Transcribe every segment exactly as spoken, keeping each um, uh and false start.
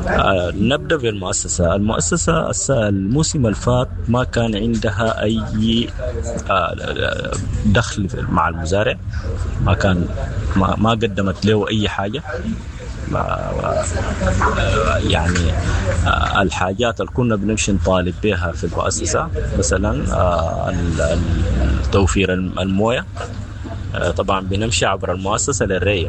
آه نبدأ بالمؤسسة. المؤسسة الموسم الفات ما كان عندها أي آه دخل مع المزارع، ما كان ما, ما قدمت له أي حاجة. يعني الحاجات اللي كنا بنمشي نطالب بها في المؤسسة مثلا توفير الموية، طبعا بنمشي عبر المؤسسة للري،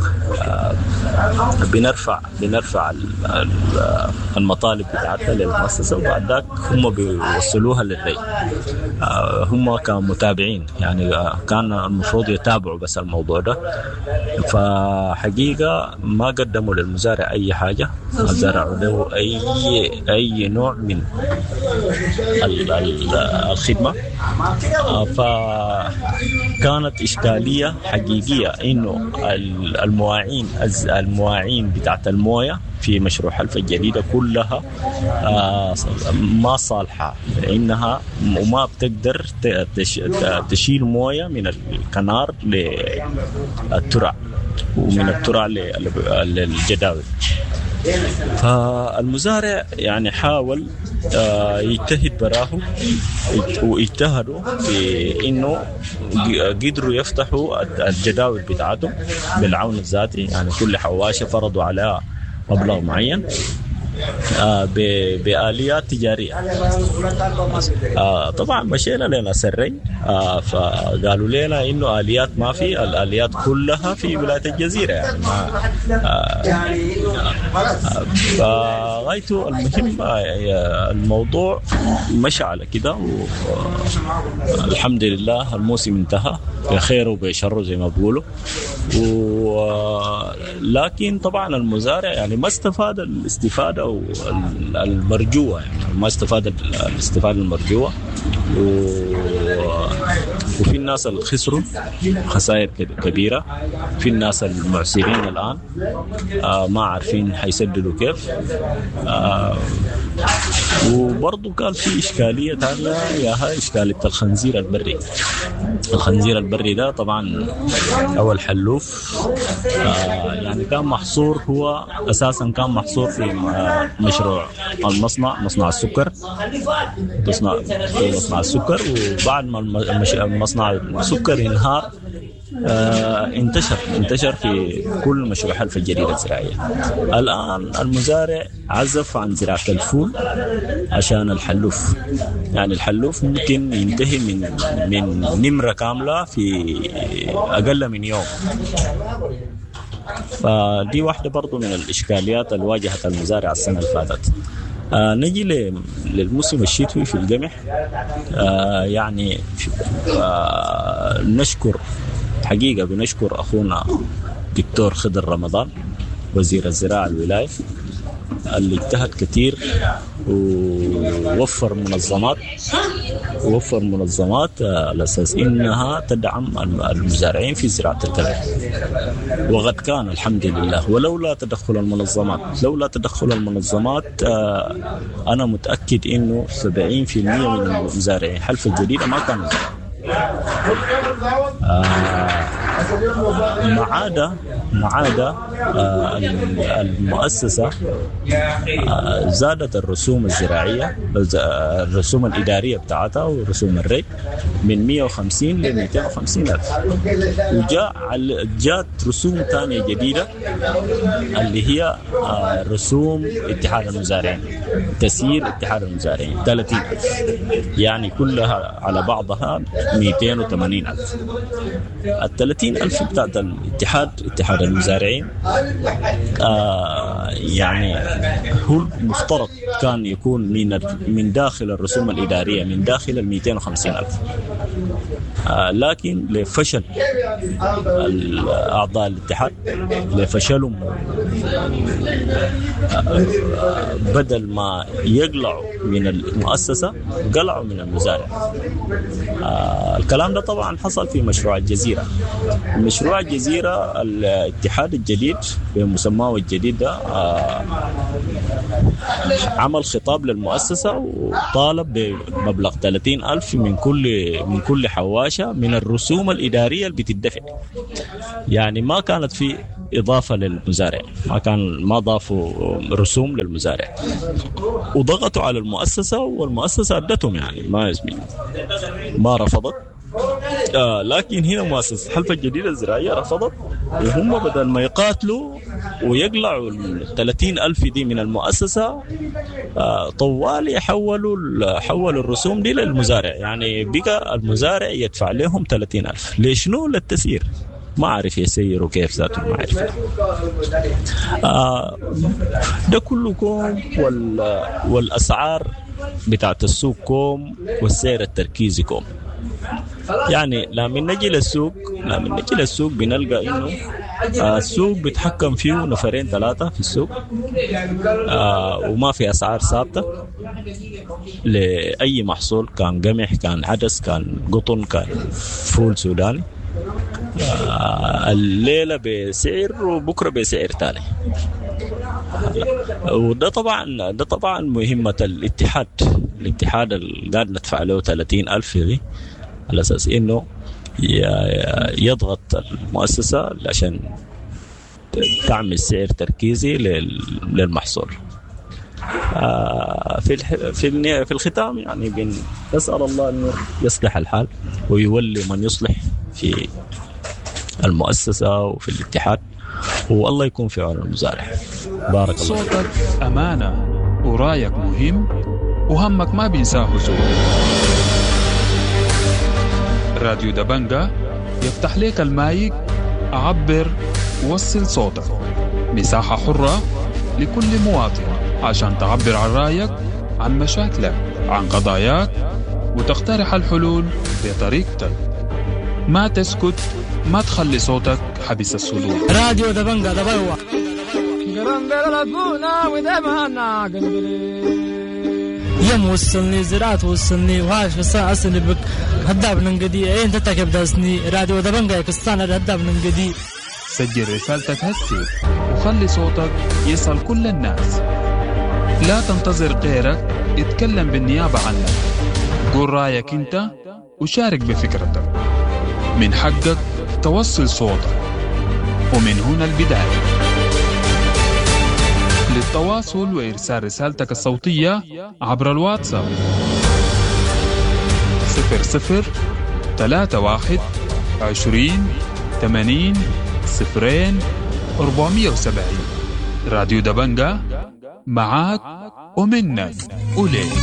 بنرفع بنرفع المطالب بتاعتها للمؤسسة، وبعد ذاك هم بيوصلوها للري. هم كانوا متابعين، يعني كان المفروض يتابعوا بس الموضوع ده. فحقيقة ما قدموا للمزارع أي حاجة، ما زرعوا له أي أي نوع من الخدمة. فكانت إشكالية حقيقية إنه المواعين المواعين بتاعت الموية في مشروع حلف الجديدة كلها ما صالحة، لأنها وما بتقدر تشيل موية من الكنار للترع ومن الترع للجداول. فالمزارع يعني حاول يجتهد براه، واجتهدوا في إنه قدروا يفتحوا الجداول بتاعتهم بالعون الذاتي، يعني كل حواشة فرضوا عليها مبلغ معين آه بآليات تجارية. آه طبعا مشينا لنا سرين، آه فقالوا لنا إنه آليات ما في، الآليات كلها في ولاية الجزيرة يعني. آه فغايته المهم آه الموضوع مشى على كده، والحمد لله الموسم انتهى بخير وبشر زي ما بقولوا. لكن طبعا المزارع يعني ما استفاد الاستفادة المرجوة، يعني ما استفاد الاستفادة المرجوة، وفي الناس اللي خسروا خسائر كبيرة، في الناس المعسرين الآن آه ما عارفين حيسددوا كيف. آه وبرضو كان في إشكالية تانية، يا هاي إشكالية الخنزير البري. الخنزير البري ده طبعا أول حلوف آه يعني كان محصور، هو أساسا كان محصور في مشروع المصنع، مصنع السكر، مصنع مصنع السكر. وبعد ما المصنع السكر انهار آه انتشر انتشر في كل مشروع حلف الجريدة الزراعية. الآن المزارع عزف عن زراعة الفول عشان الحلوف، يعني الحلوف ممكن ينتهي من من نمرة كاملة في أقل من يوم. فدي واحدة برضو من الإشكاليات اللي واجهت المزارع السنة اللي فاتت. آه نجي للموسم الشتوي في القمح. آه يعني آه نشكر حقيقة بنشكر أخونا دكتور خضر رمضان وزير الزراعة الولاية اللي اجتهد كتير ووفر منظمات ووفر منظمات على أساس إنها تدعم المزارعين في زراعة القمح، وقد كان الحمد لله. ولولا تدخل المنظمات لولا تدخل المنظمات أنا متأكد إنه سبعين في المئة من المزارعين حلف الجديدة ما كانوا آه ما عدا ما عدا آه المؤسسة آه زادت الرسوم الزراعية، الرسوم الإدارية بتاعتها ورسوم الري من مئة وخمسين ل مئتين وخمسين ألف، وجاء جات رسوم ثانية جديدة اللي هي آه رسوم اتحاد المزارعين، تسيير اتحاد المزارعين ثلاثين ألف، يعني كلها على بعضها مئتين وثمانين ألف. الثلاثين ألف بتاعت الاتحاد اتحاد المزارعين آه يعني هو المفترض كان يكون من من داخل الرسوم الإدارية، من داخل ال مئتين وخمسين ألف، آه لكن لفشل أعضاء الاتحاد لفشلهم آه بدل ما يقلعوا من المؤسسة قلعوا من المزارع. آه الكلام ده طبعا حصل في مشروع الجزيرة. مشروع الجزيرة الاتحاد الجديد بمسماه الجديد ده آه عمل خطاب للمؤسسة وطالب بمبلغ ثلاثين ألف من كل من كل حواشة من الرسوم الإدارية اللي بتدفع. يعني ما كانت في إضافة للمزارع، ما كان ما ضافوا رسوم للمزارع، وضغطوا على المؤسسة والمؤسسة أدتهم يعني ما يزمين ما رفضت. آه لكن هنا مؤسسة حلفة الجديدة الزراعية رفضت، وهم بدل ما يقاتلوا ويقلعوا الثلاثين ألف دي من المؤسسة آه طوال يحولوا حولوا الرسوم دي للمزارع، يعني بقى المزارع يدفع لهم ثلاثين ألف. ليش؟ شنو للتسيير، ما عارف يسيروا كيف ذاته ما عارف. آه ده كله كوم والأسعار بتاعت السوق كوم والسعر التركيزي كوم. يعني لما نجي للسوق لما نجي للسوق بنلقى انه آه السوق بيتحكم فيه نفرين ثلاثة في السوق، آه وما في اسعار ثابتة لأي محصول، كان قمح كان عدس كان قطن كان فول سوداني. آه الليلة بسعر وبكرة بسعر تاني. وده طبعا ده طبعا مهمة الاتحاد الاتحاد اللي قاعد ندفع له ثلاثين ألف دي على أساس إنه يضغط المؤسسة عشان تعمل سعر تركيزي للمحصول. في في في الختام يعني بنسأل الله إنه يصلح الحال ويولي من يصلح في المؤسسة وفي الاتحاد، والله يكون في عون المزارع. بارك الله. صوتك أمانة ورايك مهم وهمك ما بينساه زول. راديو دبنجة يفتح لك المايك، عبر ووصل صوتك، مساحة حرة لكل مواطن عشان تعبر عن رايك، عن مشاكلك، عن قضاياك، وتقترح الحلول بطريقتك. ما تسكت، ما تخلي صوتك حبس الصدور. راديو دبنجة دبوا يوم وصلني زراعة وصلني وهاش الساعة أصلي بك هداب ننقدي أين تتكب داسني راديو دبنجة يكستان هداب ننقدي. سجل رسالتك هسي وخلي صوتك يصل كل الناس. لا تنتظر غيرك يتكلم بالنيابة عنك. قول رأيك انت وشارك بفكرتك. من حقك توصل صوتك، ومن هنا البداية. للتواصل وإرسال رسالتك الصوتية عبر الواتساب صفر صفر ثلاثة واحد عشرين ثمانين صفرين أربعمية وسبعين. راديو دبنجة معاك ومنك وليك.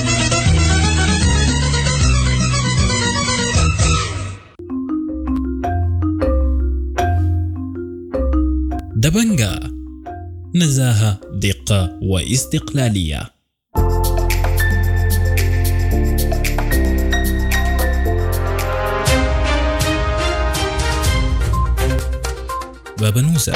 دبنجة، نزاهة، دقة واستقلالية. بابنوسة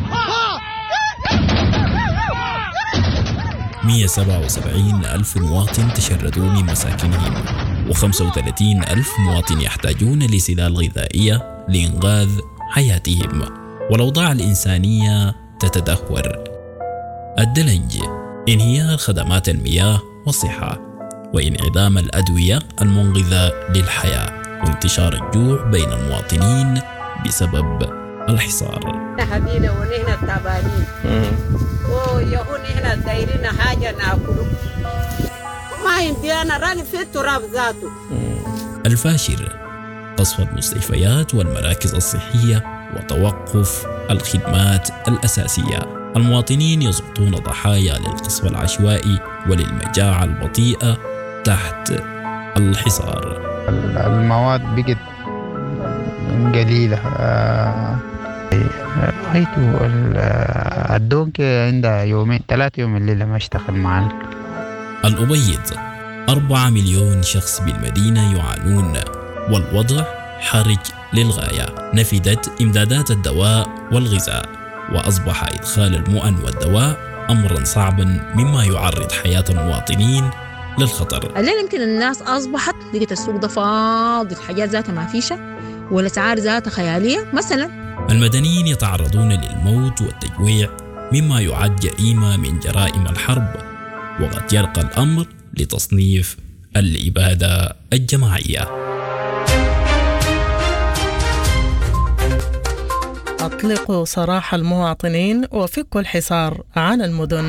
مئة وسبعة وسبعين ألف مواطن تشردوا من مساكنهم، وخمسة وثلاثين ألف مواطن يحتاجون لسلال غذائية لإنقاذ حياتهم، والأوضاع الإنسانية تتدهور. الدلنج، انهيار خدمات المياه والصحة، وانعدام الأدوية المنقذة للحياة، وانتشار الجوع بين المواطنين بسبب الحصار. هدينا ونحن تعبانين ويهون احنا دايرين حاجة ناكله ما عندنا راني في التراب ذاته. الفاشر، قصف المستشفيات والمراكز الصحية وتوقف الخدمات الأساسية. المواطنين يسقطون ضحايا للقصف العشوائي وللمجاعة البطيئة تحت الحصار. المواد بقت قليلة. رأيته الدونك عندها يومين ثلاثة يوم الليلة ما اشتغل معنا. الأبيض، أربعة مليون شخص بالمدينة يعانون، والوضع حرج للغاية. نفدت إمدادات الدواء والغذاء، وأصبح إدخال المؤن والدواء أمرا صعبا مما يعرض حياة المواطنين للخطر. الليل يمكن الناس أصبحت لقيت السوق ده فاضي، الحاجات ذاتها ما فيشة والأسعار ذاتها خيالية. مثلا المدنيين يتعرضون للموت والتجويع مما يعد جريمة من جرائم الحرب، وقد يرقى الأمر لتصنيف الإبادة الجماعية. أطلقوا سراح المواطنين وفكوا الحصار عن المدن.